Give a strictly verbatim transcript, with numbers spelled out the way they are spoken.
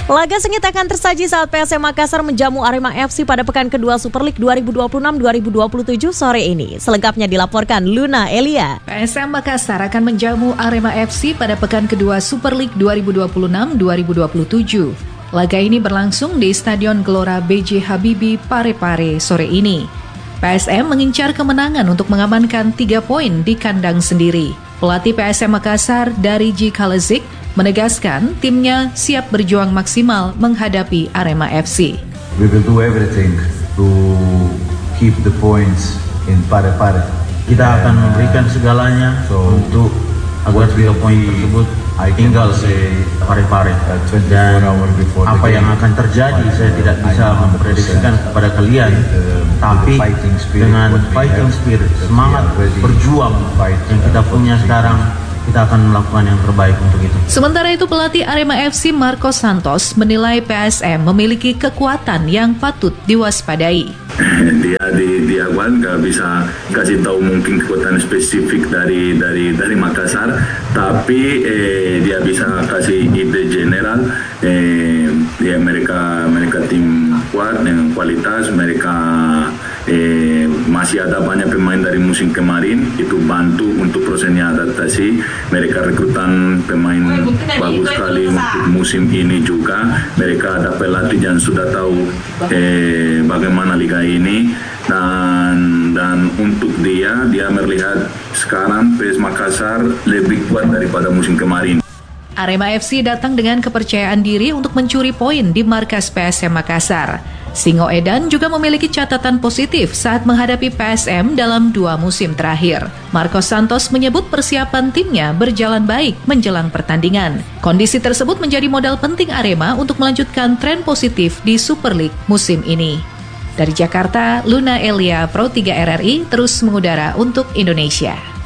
Laga sengit akan tersaji saat P S M Makassar menjamu Arema F C pada pekan kedua Super League dua ribu dua puluh enam dua ribu dua puluh tujuh sore ini. Selengkapnya dilaporkan Luna Elia. P S M Makassar akan menjamu Arema F C pada pekan kedua Super League dua ribu dua puluh enam dua ribu dua puluh tujuh. Laga ini berlangsung di Stadion Gelora B J Habibie Parepare sore ini. P S M mengincar kemenangan untuk mengamankan tiga poin di kandang sendiri. Pelatih P S M Makassar Dariji Kalezik menegaskan timnya siap berjuang maksimal menghadapi Arema F C. We will do everything to keep the points in Parepare. Kita akan memberikan segalanya so, untuk agar tiga poin tersebut tinggal di Parepare. Dan apa yang akan terjadi saya tidak bisa memprediksikan kepada kalian, tapi dengan fighting spirit, semangat berjuang yang kita punya sekarang, kita akan melakukan yang terbaik untuk itu. Sementara itu pelatih Arema F C Marcos Santos menilai P S M memiliki kekuatan yang patut diwaspadai. Dia di, di awal nggak bisa kasih tahu mungkin kekuatan spesifik dari dari dari Makassar, tapi eh, dia bisa kasih ide general. Eh, ya mereka mereka tim kuat dengan kualitas, mereka eh, masih ada banyak pemain dari musim kemarin, itu bantu untuk prosesnya adaptasi. Mereka rekrutan pemain bagus sekali untuk musim ini juga. Mereka ada pelatih yang sudah tahu eh, bagaimana liga ini, dan dan untuk dia dia melihat sekarang P S Makassar lebih kuat daripada musim kemarin. Arema F C datang dengan kepercayaan diri untuk mencuri poin di markas P S M Makassar. Singo Edan juga memiliki catatan positif saat menghadapi P S M dalam dua musim terakhir. Marcos Santos menyebut persiapan timnya berjalan baik menjelang pertandingan. Kondisi tersebut menjadi modal penting Arema untuk melanjutkan tren positif di Super League musim ini. Dari Jakarta, Luna Elia, Pro tiga R R I, terus mengudara untuk Indonesia.